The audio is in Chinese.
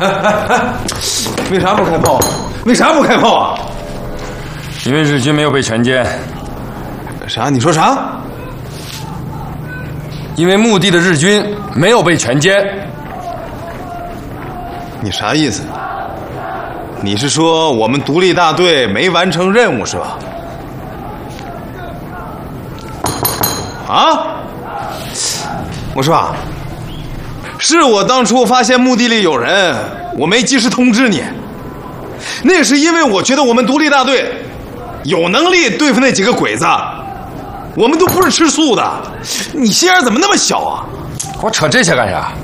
为啥不开炮？为啥不开炮啊？ 因为日军没有被全歼。 啥？你说啥？ 因为墓地的日军没有被全歼。 你啥意思？你是说我们独立大队没完成任务是吧？啊？我说啊，是我当初发现墓地里有人，我没及时通知你。那是因为我觉得我们独立大队有能力对付那几个鬼子，我们都不是吃素的。你心眼怎么那么小啊？ 我扯这些干啥？